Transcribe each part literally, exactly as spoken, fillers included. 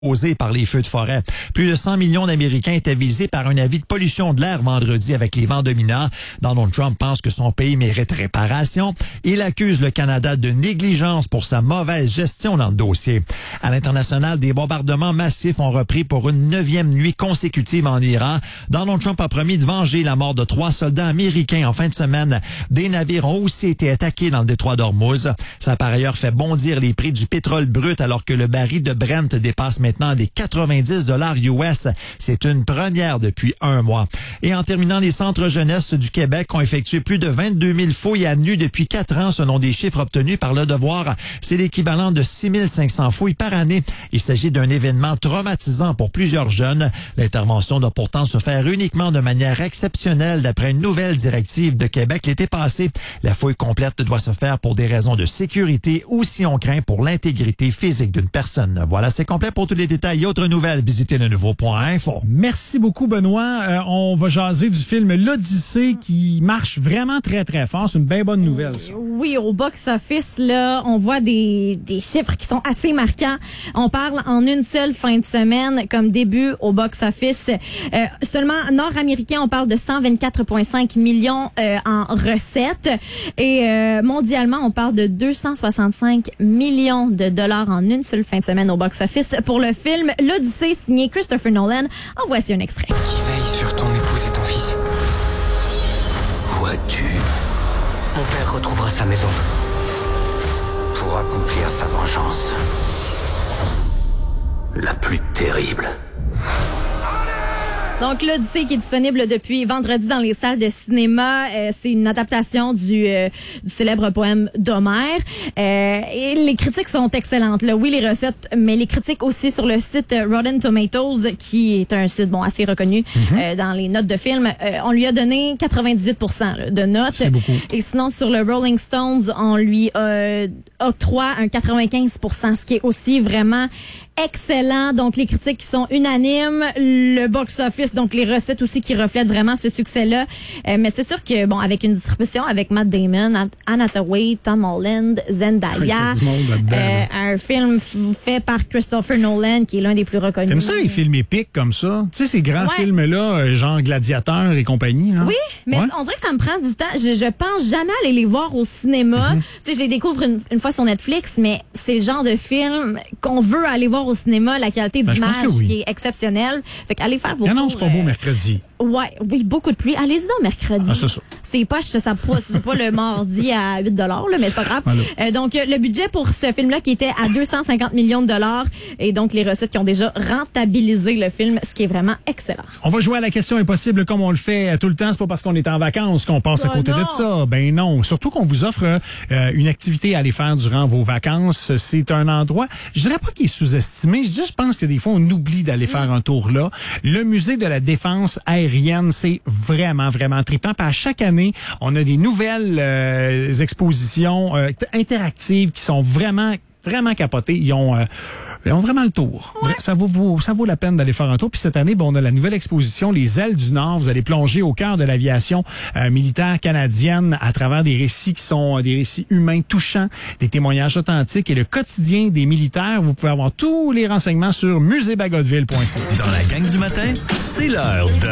causés par les feux de forêt. Plus de cent millions d'Américains étaient visés par un avis de pollution de l'air vendredi avec les vents dominants. Donald Trump pense que son pays mérite réparation. Il accuse le Canada de négligence pour sa mauvaise gestion dans le dossier. À l'international, des bombardements massifs ont repris pour une neuvième nuit consécutive en Iran. Donald Trump a promis de venger la mort de trois soldats américains en fin de semaine. Des navires ont aussi été attaqués dans le détroit d'Ormuz. Ça a par ailleurs fait bondir les prix du pétrole brut alors que le baril de Brent dépasse maintenant des quatre-vingt-dix dollars U S. C'est une première depuis un mois. Et en terminant, les centres jeunesse du Québec ont effectué plus de vingt-deux mille fouilles à nu depuis quatre ans selon des chiffres obtenus par Le Devoir. C'est l'équivalent de six mille cinq cents fouilles par année. Il s'agit d'un événement traumatisant pour plusieurs jeunes. L'intervention doit pourtant se faire uniquement de manière exceptionnelle d'après une nouvelle directive de Québec l'été passé. La fouille complète doit se faire pour des raisons de sécurité ou si on craint pour l'intégrité physique d'une personne. Voilà, c'est complet pour tous les détails et autres nouvelles. Visitez le nouveau point info. Merci beaucoup, Benoît. Euh, on va jaser du film L'Odyssée qui marche vraiment très, très fort. C'est une bien bonne nouvelle, ça. Oui, au box-office, là, on voit des, des chiffres qui sont assez marquants. On parle en une seule fin de semaine comme début au box-office. Euh, seulement nord-américain, on parle de cent vingt-quatre virgule cinq millions euh, en recettes. Et euh, mondialement, on parle de deux cent soixante-cinq millions de dollars en une seule fin de semaine au box-office pour le film L'Odyssée, signé Christopher Nolan. En voici un extrait. Qui veille sur ton épouse et ton fils. Vois-tu, Mon père retrouvera sa maison. pour accomplir sa vengeance. La plus terrible. Donc, l'Odyssée qui est disponible depuis vendredi dans les salles de cinéma, euh, c'est une adaptation du, euh, du célèbre poème d'Homère. Euh, et les critiques sont excellentes. Là. Oui, les recettes, mais les critiques aussi sur le site Rotten Tomatoes, qui est un site bon assez reconnu mm-hmm. euh, dans les notes de film. Euh, on lui a donné quatre-vingt-dix-huit pour cent là, de notes. C'est beaucoup. Et sinon, sur le Rolling Stones, on lui euh, octroie un quatre-vingt-quinze pour cent, ce qui est aussi vraiment excellent. Donc, les critiques qui sont unanimes, le box-office, donc les recettes aussi qui reflètent vraiment ce succès-là. Euh, mais c'est sûr que, bon, avec une distribution avec Matt Damon, Anne Hathaway, Tom Holland, Zendaya, euh, un film f- fait par Christopher Nolan, qui est l'un des plus reconnus. T'aimes ça, les films épiques comme ça? Tu sais, ces grands ouais. films-là, genre Gladiateur et compagnie, là? Oui, mais ouais. on dirait que ça me prend du temps. Je, je pense jamais aller les voir au cinéma. Mm-hmm. Tu sais, je les découvre une, une fois sur Netflix, mais c'est le genre de film qu'on veut aller voir au cinéma, la qualité ben, d'image oui. qui est exceptionnelle. Fait qu'allez faire vos non, cours. Non, c'est pas beau euh, mercredi. Ouais, oui, beaucoup de pluie. Allez-y donc mercredi. Ah, c'est ça. C'est pas, ça, ça, c'est pas le mardi à huit dollars, là, mais c'est pas grave. Euh, donc, le budget pour ce film-là qui était à deux cent cinquante millions de dollars et donc les recettes qui ont déjà rentabilisé le film, ce qui est vraiment excellent. On va jouer à la question impossible comme on le fait tout le temps. C'est pas parce qu'on est en vacances qu'on passe oh, à côté non. de ça. Ben non. Surtout qu'on vous offre euh, une activité à aller faire durant vos vacances. C'est un endroit, je dirais pas qu'il est sous-estimé. Je dis, je pense que des fois, on oublie d'aller faire un tour là. Le musée de la défense aérienne, c'est vraiment, vraiment trippant. Puis à chaque année, on a des nouvelles euh, expositions euh, interactives qui sont vraiment vraiment capotés. Ils ont, euh, ils ont vraiment le tour. Ouais. Ça vaut, ça vaut la peine d'aller faire un tour. Puis cette année, bon, on a la nouvelle exposition Les ailes du Nord. Vous allez plonger au cœur de l'aviation euh, militaire canadienne à travers des récits qui sont euh, des récits humains touchants, des témoignages authentiques et le quotidien des militaires. Vous pouvez avoir tous les renseignements sur musée bagotville point c a. Dans la gang du matin, c'est l'heure de...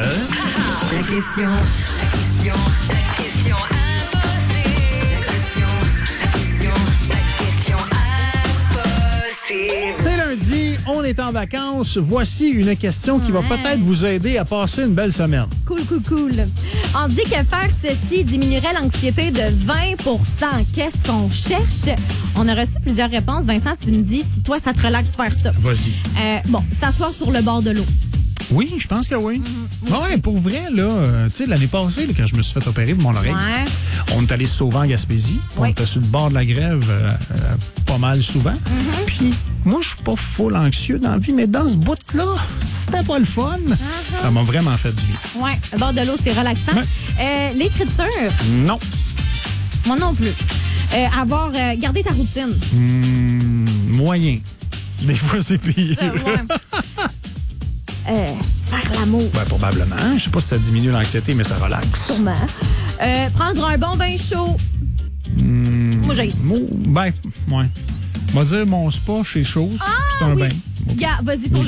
La question, la question, la question imposée. La question, la question, la question imposée. C'est lundi, on est en vacances. Voici une question qui va ouais. peut-être vous aider à passer une belle semaine. Cool, cool, cool. On dit que faire ceci diminuerait l'anxiété de vingt pour cent. Qu'est-ce qu'on cherche? On a reçu plusieurs réponses. Vincent, tu me dis si toi, ça te relaxe de faire ça. Vas-y. Euh, bon, s'asseoir sur le bord de l'eau. Oui, je pense que oui. Mmh, ouais, pour vrai, là, euh, tu sais, l'année passée, là, quand je me suis fait opérer de mon oreille, ouais. on est allé se sauver en Gaspésie. Oui. On était sur le bord de la grève euh, euh, pas mal souvent. Mm-hmm. Puis, moi, je suis pas full anxieux dans la vie, mais dans ce bout-là, c'était pas le fun. Uh-huh. Ça m'a vraiment fait du bien. Oui, le bord de l'eau, c'est relaxant. Ouais. Euh, l'écriture? Non. Moi non plus. Euh, avoir euh, gardé ta routine? Mmh, moyen. Des fois, c'est pire. Ça, ouais. Euh, faire l'amour. Ben, probablement. Je sais pas si ça diminue l'anxiété, mais ça relaxe. Sûrement. Euh, prendre un bon bain chaud. Mmh, Moi, j'ai ça. Ben, ouais. On va dire mon spa chez Chose. Ah, c'est un oui. bain. Gars, vas-y pour